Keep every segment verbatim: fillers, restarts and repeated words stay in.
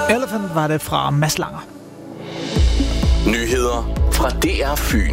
Elephant var det fra Mads Langer. Nyheder fra D R Fyn.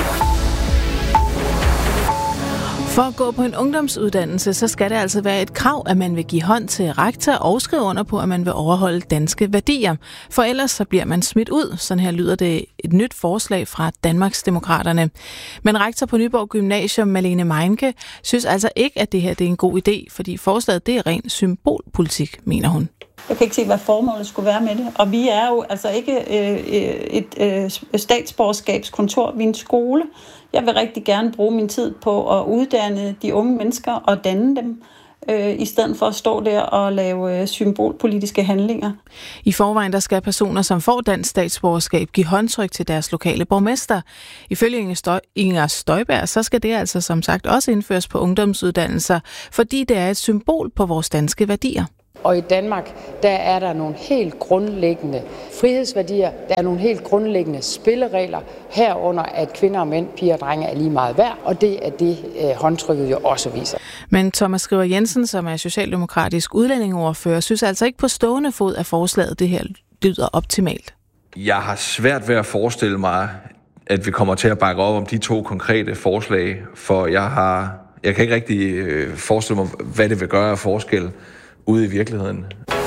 For at gå på en ungdomsuddannelse, så skal det altså være et krav, at man vil give hånd til rektor og skrive under på, at man vil overholde danske værdier. For ellers så bliver man smidt ud. Sådan her lyder det et nyt forslag fra Danmarksdemokraterne. Men rektor på Nyborg Gymnasium, Malene Meinke, synes altså ikke, at det her det er en god idé, fordi forslaget det er ren symbolpolitik, mener hun. Jeg kan ikke se, hvad formålet skulle være med det. Og vi er jo altså ikke øh, et øh, statsborgerskabskontor, vi er en skole. Jeg vil rigtig gerne bruge min tid på at uddanne de unge mennesker og danne dem, øh, i stedet for at stå der og lave øh, symbolpolitiske handlinger. I forvejen der skal personer, som får dansk statsborgerskab, give håndtryk til deres lokale borgmester. Ifølge Inger Støjberg, så skal det altså som sagt også indføres på ungdomsuddannelser, fordi det er et symbol på vores danske værdier. Og i Danmark, der er der nogle helt grundlæggende frihedsværdier, der er nogle helt grundlæggende spilleregler, herunder at kvinder og mænd, piger og drenge er lige meget værd, og det er det, øh, håndtrykket jo også viser. Men Thomas Skriver Jensen, som er socialdemokratisk udlændingeordfører, synes altså ikke på stående fod, at forslaget det her lyder optimalt. Jeg har svært ved at forestille mig, at vi kommer til at bakke op om de to konkrete forslag, for jeg har, jeg kan ikke rigtig øh, forestille mig, hvad det vil gøre af forskel ude i virkeligheden.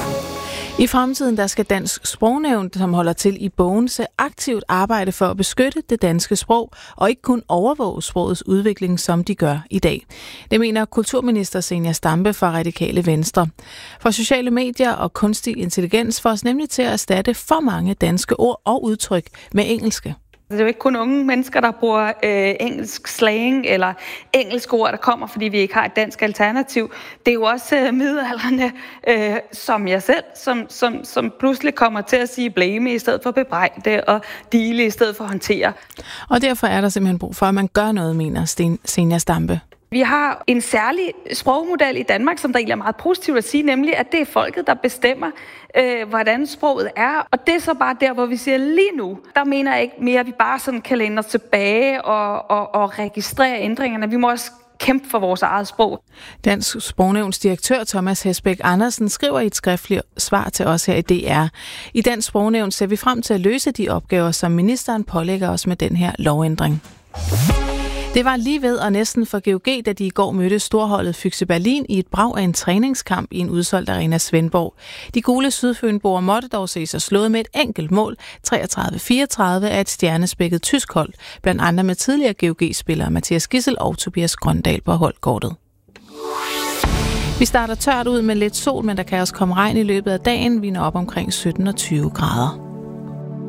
I fremtiden der skal Dansk Sprognævn, som holder til i Bogense, aktivt arbejde for at beskytte det danske sprog, og ikke kun overvåge sprogets udvikling, som de gør i dag. Det mener kulturminister Zenia Stampe fra Radikale Venstre. For sociale medier og kunstig intelligens får os nemlig til at erstatte for mange danske ord og udtryk med engelske. Det er jo ikke kun unge mennesker, der bruger øh, engelsk slang eller engelske ord, der kommer, fordi vi ikke har et dansk alternativ. Det er jo også øh, midaldrende, øh, som jeg selv, som, som, som pludselig kommer til at sige blame i stedet for bebrejde og dele i stedet for håndtere. Og derfor er der simpelthen brug for, at man gør noget, mener Sten, Zenia Stampe. Vi har en særlig sprogmodel i Danmark, som der egentlig er meget positivt at sige, nemlig at det er folket, der bestemmer, øh, hvordan sproget er. Og det er så bare der, hvor vi siger lige nu, der mener jeg ikke mere, at vi bare sådan kan læne os tilbage og, og, og registrere ændringerne. Vi må også kæmpe for vores eget sprog. Dansk Sprognævns direktør Thomas Hesbæk Andersen skriver i et skriftligt svar til os her i D R. I Dansk Sprognævn ser vi frem til at løse de opgaver, som ministeren pålægger os med den her lovændring. Det var lige ved og næsten for G O G, da de i går mødte storholdet Füchse Berlin i et brag af en træningskamp i en udsolgt arena Svendborg. De gule sydfynboer måtte dog se sig slået med et enkelt mål, treogtredive fireogtredive, af et stjernespækket tysk hold, blandt andre med tidligere G O G-spillere Mathias Gissel og Tobias Grøndal på holdkortet. Vi starter tørt ud med lidt sol, men der kan også komme regn i løbet af dagen. Vi når op omkring sytten og tyve grader.